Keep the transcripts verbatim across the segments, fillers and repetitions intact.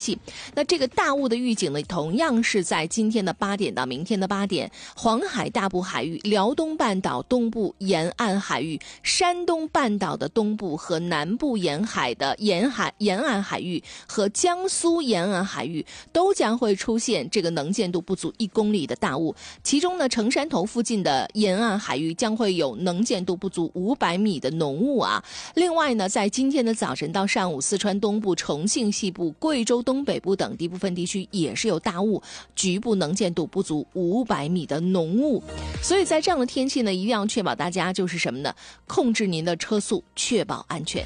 气。那这个大雾的预警呢，同样是在今天的八点到明天的八点，黄海大部海域、辽东半岛东部沿岸海域、山东半岛的东部和南部沿海的沿海沿岸海域和江苏沿岸海域都将会出现这个能见度不足一公里的大雾，其中呢，城山头附近的沿岸海域将会有能见度不足五百米的浓雾啊。另外呢，在今天的早晨到上午，四川东部、重庆西部、贵州东北部等地部分地区也是有大雾，局部能见度不足五百米的浓雾。所以在这样的天气呢，一定要确保大家就是什么呢？控制您的车速，确保安全。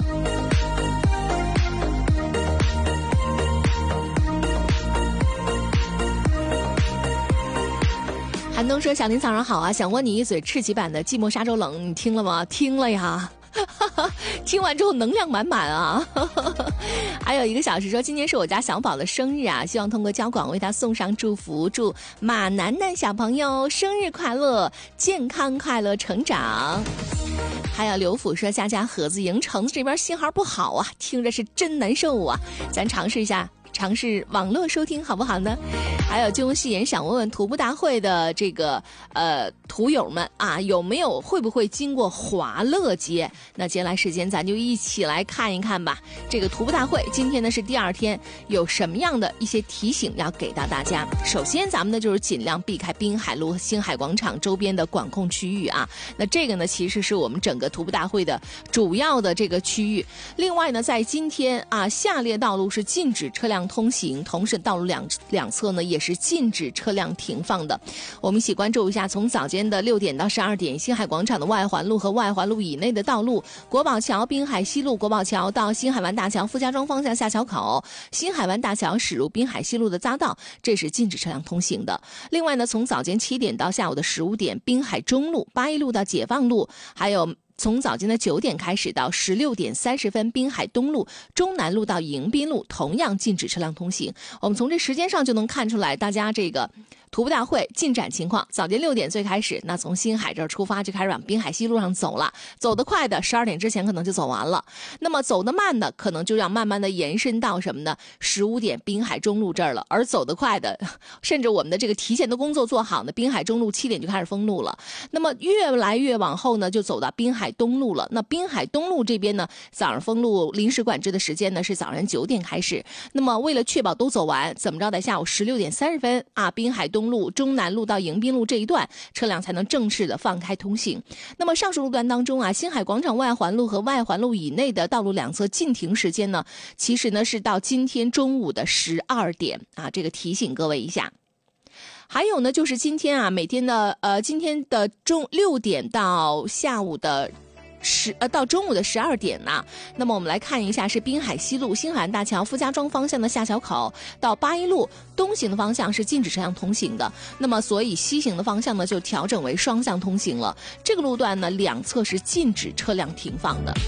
韩东说：“小林早上好啊，想问你一嘴赤旗版的《寂寞沙洲冷》，你听了吗？听了呀。”听完之后能量满满啊！还有一个小时说，今天是我家小宝的生日啊，希望通过交广为他送上祝福，祝马楠楠小朋友生日快乐，健康快乐成长。还有刘府说，家家盒子营城这边信号不好啊，听着是真难受啊，咱尝试一下。尝试网络收听好不好呢？还有金庸戏言想问问徒步大会的这个呃徒友们啊，有没有会不会经过华乐街？那接下来时间咱就一起来看一看吧。这个徒步大会今天呢是第二天，有什么样的一些提醒要给到大家？首先咱们呢就是尽量避开滨海路和星海广场周边的管控区域啊。那这个呢其实是我们整个徒步大会的主要的这个区域。另外呢，在今天啊，下列道路是禁止车辆通行，同时道路两两侧呢也是禁止车辆停放的。我们一起关注一下，从早间的六点到十二点，星海广场的外环路和外环路以内的道路，国宝桥、滨海西路、国宝桥到新海湾大桥傅家庄方向下桥口，新海湾大桥驶入滨海西路的匝道，这是禁止车辆通行的。另外呢，从早间七点到下午的十五点，滨海中路、八一路到解放路，还有从早间的九点开始到十六点三十分，滨海东路、中南路到迎宾路同样禁止车辆通行。我们从这时间上就能看出来，大家这个徒步大会进展情况。早间六点最开始，那从新海这儿出发就开始往滨海西路上走了，走得快的十二点之前可能就走完了，那么走得慢的可能就要慢慢的延伸到什么呢？十五点滨海中路这儿了。而走得快的，甚至我们的这个提前的工作做好呢，滨海中路七点就开始封路了。那么越来越往后呢，就走到滨海东路了。那滨海东路这边呢，早上封路临时管制的时间呢是早上九点开始。那么为了确保都走完，怎么着在下午十六点三十分啊，滨海东路、中南路到迎宾路这一段车辆才能正式的放开通行。那么上述路段当中啊，新海广场外环路和外环路以内的道路两侧禁停时间呢，其实呢是到今天中午的十二点啊，这个提醒各位一下。还有呢，就是今天啊，每天的呃，今天的中六点到下午的十呃到中午的十二点呢、啊，那么我们来看一下，是滨海西路、新海湾大桥傅家庄方向的下桥口到八一路东行的方向是禁止车辆通行的。那么所以西行的方向呢，就调整为双向通行了。这个路段呢，两侧是禁止车辆停放的。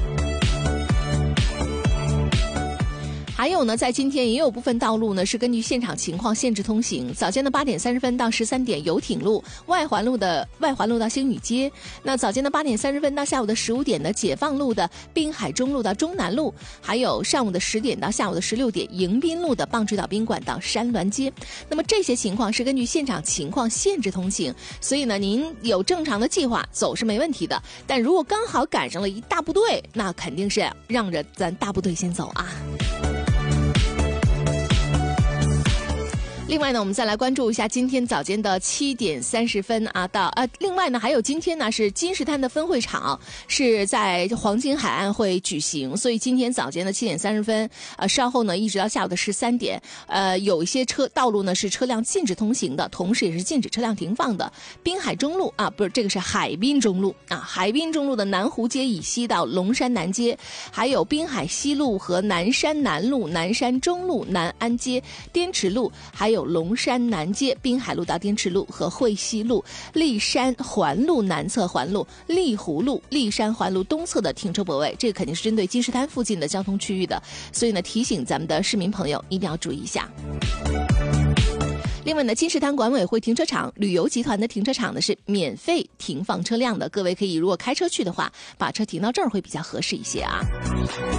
还有呢，在今天也有部分道路呢是根据现场情况限制通行。早间的八点三十分到十三点，游艇路、外环路的外环路到星宇街；那早间的八点三十分到下午的十五点的解放路的滨海中路到中南路，还有上午的十点到下午的十六点，迎宾路的棒槌岛宾馆到山峦街。那么这些情况是根据现场情况限制通行，所以呢，您有正常的计划走是没问题的。但如果刚好赶上了一大部队，那肯定是让着咱大部队先走啊。另外呢，我们再来关注一下今天早间的七点三十分啊到呃，另外呢还有今天呢是金石滩的分会场是在黄金海岸会举行，所以今天早间的七点三十分，呃稍后呢一直到下午的十三点，呃有一些车道路呢是车辆禁止通行的，同时也是禁止车辆停放的。滨海中路啊，不是这个是海滨中路啊，海滨中路的南湖街以西到龙山南街，还有滨海西路和南山南路、南山中路、南安街、滇池路，还有龙山南街、滨海路到滇池路和惠西路、骊山环路南侧环路、丽湖路、骊山环路东侧的停车泊位，这个肯定是针对金石滩附近的交通区域的，所以呢，提醒咱们的市民朋友一定要注意一下。另外呢，金石滩管委会停车场、旅游集团的停车场呢是免费停放车辆的，各位可以如果开车去的话，把车停到这儿会比较合适一些啊。